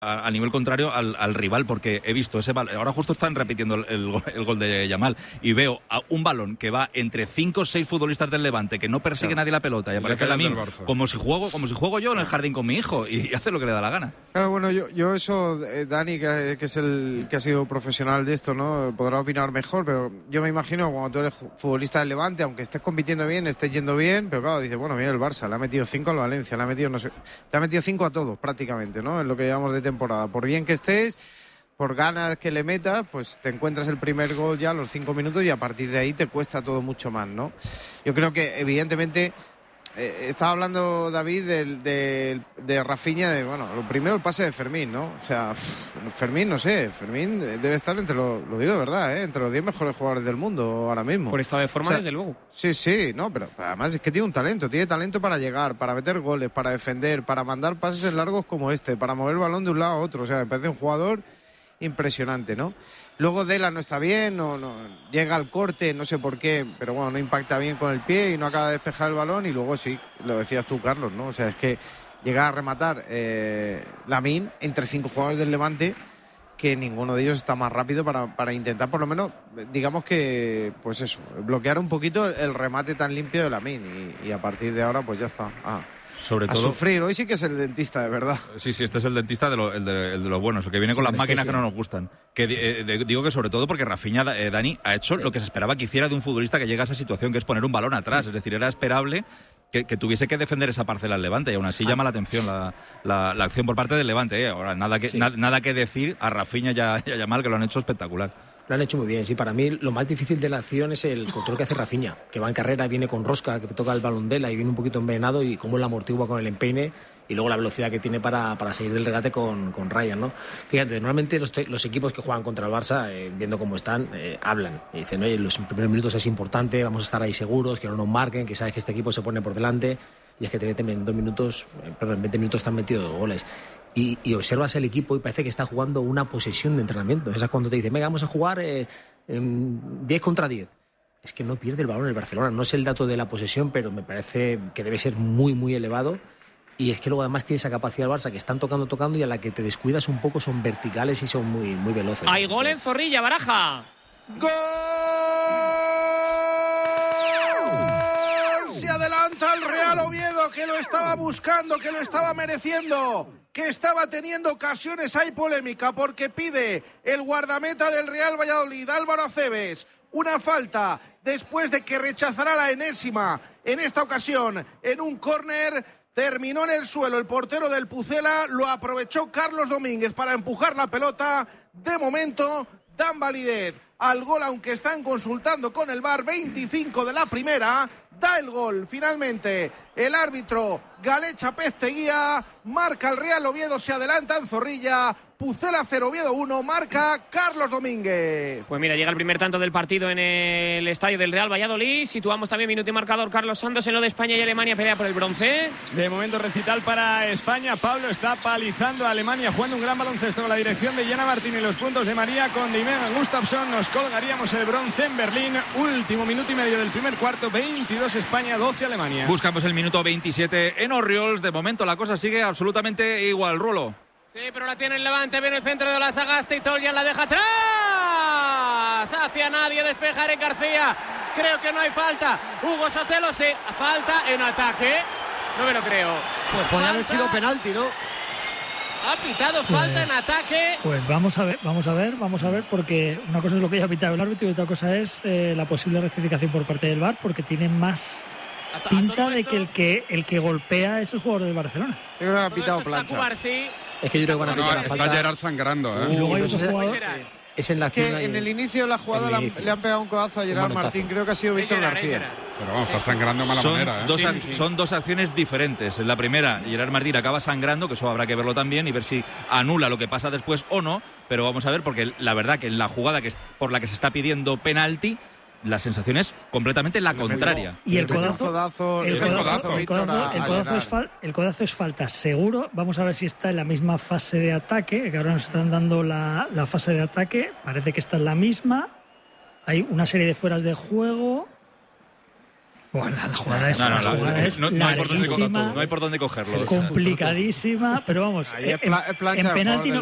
a nivel contrario al rival, porque he visto ese balón. Ahora justo están repitiendo el gol de Yamal y veo un balón que va entre 5 o 6 futbolistas del Levante, que no persigue nadie la pelota y aparece a mí como si juego yo en el jardín con mi hijo y hace lo que le da la gana. Claro, bueno, yo eso, Dani, que es el que ha sido profesional de esto, ¿no? Podrá opinar mejor, pero yo me imagino cuando tú eres futbolista del Levante, aunque estés compitiendo bien, estés yendo bien, pero claro, dices, bueno, mira el Barça, le ha metido 5 al Valencia, le ha metido 5 a todos prácticamente, ¿no? En lo que llevamos de temporada. Por bien que estés, por ganas que le metas, pues te encuentras el primer gol ya a los 5 minutos y a partir de ahí te cuesta todo mucho más, ¿no? Yo creo que evidentemente estaba hablando David de Rafinha, bueno, lo primero el pase de Fermín, ¿no? O sea, Fermín, no sé, Fermín debe estar lo digo de verdad, entre los 10 mejores jugadores del mundo ahora mismo. Por estado de forma, o sea, desde luego. Sí, no, pero además es que tiene talento para llegar, para meter goles, para defender, para mandar pases en largos como para mover el balón de un lado a otro, o sea, me parece un jugador impresionante, ¿no? Luego Dela no está bien, no llega al corte, no sé por qué, pero bueno, no impacta bien con el pie y no acaba de despejar el balón. Y luego sí, lo decías tú, Carlos, ¿no? O sea, es que llega a rematar Lamine entre 5 jugadores del Levante, que ninguno de ellos está más rápido para intentar, por lo menos, digamos que, pues eso, bloquear un poquito el remate tan limpio de Lamine y a partir de ahora, pues ya está. Sobre todo, a sufrir. Hoy sí que es el dentista, de verdad. Sí, este es el dentista de los buenos, el que viene con las máquinas que no nos gustan. Digo que sobre todo porque Rafinha, Dani, ha hecho lo que se esperaba que hiciera de un futbolista que llega a esa situación, que es poner un balón atrás. Es decir, era esperable que tuviese que defender esa parcela al Levante y aún así llama la atención la acción por parte del Levante. Ahora, nada que decir a Rafinha y a Yamal, que lo han hecho espectacular. Lo han hecho muy bien, sí. Para mí lo más difícil de la acción es el control que hace Rafinha, que va en carrera, viene con rosca, que toca el balón de él y viene un poquito envenenado y cómo él amortigua con el empeine y luego la velocidad que tiene para salir del regate con Ryan, ¿no? Fíjate, normalmente los equipos que juegan contra el Barça, viendo cómo están, hablan y dicen, oye, los primeros minutos es importante, vamos a estar ahí seguros, que no nos marquen, que sabes que este equipo se pone por delante y es que te meten en 20 minutos están metidos 2 goles. Y observas el equipo y parece que está jugando una posesión de entrenamiento. Esa es cuando te dicen, venga, vamos a jugar 10 contra 10. Es que no pierde el balón el Barcelona. No sé el dato de la posesión, pero me parece que debe ser muy, muy elevado. Y es que luego además tiene esa capacidad del Barça que están tocando y a la que te descuidas un poco son verticales y son muy, muy veloces. ¡Hay gol en Zorrilla, Baraja! ¡Gol! Se adelanta el Real Oviedo, que lo estaba buscando, que lo estaba mereciendo, que estaba teniendo ocasiones. Hay polémica porque pide el guardameta del Real Valladolid, Álvaro Aceves, una falta después de que rechazará la enésima en esta ocasión en un córner. Terminó en el suelo el portero del Pucela, lo aprovechó Carlos Domínguez para empujar la pelota. De momento dan validez al gol, aunque están consultando con el VAR. 25 de la primera, da el gol finalmente el árbitro Galecha Pezteguía, marca el Real Oviedo, se adelanta en Zorrilla. Pucela 0, Oviedo 1, marca Carlos Domínguez. Pues mira, llega el primer tanto del partido en el estadio del Real Valladolid. Situamos también minuto y marcador. Carlos Santos en lo de España y Alemania, pelea por el bronce. De momento recital para España. Pablo está palizando a Alemania, jugando un gran baloncesto con la dirección de Yana Martín y los puntos de María con Dimena Gustafsson. Nos colgaríamos el bronce en Berlín. Último minuto y medio del primer cuarto. 22 España, 12 Alemania. Buscamos el minuto 27 en Orriols. De momento la cosa sigue absolutamente igual, Rulo. Sí, pero la tiene el Levante, viene el centro de la Sagasta y Toljan la deja atrás. Hacia nadie, despeja Eric García. Creo que no hay falta. Hugo Sotelo, sí, falta en ataque. No me lo creo. Pues podría haber sido penalti, ¿no? Ha pitado falta en ataque. Pues vamos a ver, porque una cosa es lo que haya pitado el árbitro y otra cosa es la posible rectificación por parte del VAR, porque tiene más pinta de que el que golpea es el jugador del Barcelona. Yo creo que ha pitado plancha. Es que yo creo que van a pitar la falta. Está Gerard sangrando, Y luego hay otro jugador. Es en la acción. En el inicio de la jugada le han pegado un codazo a Gerard Martín. Creo que ha sido Víctor García. Pero vamos, está sangrando de mala manera. Son 2 acciones diferentes. En la primera, Gerard Martín acaba sangrando, que eso habrá que verlo también y ver si anula lo que pasa después o no. Pero vamos a ver, porque la verdad que en la jugada por la que se está pidiendo penalti, la sensación es completamente la contraria. Y el codazo es falta, seguro. Vamos a ver si está en la misma fase de ataque, que ahora nos están dando la fase de ataque. Parece que está en la misma. Hay una serie de fueras de juego. Bueno, la jugada es, No hay por dónde larguísima, cogerlo. complicadísima, pero vamos, Ahí es en plancha penalti del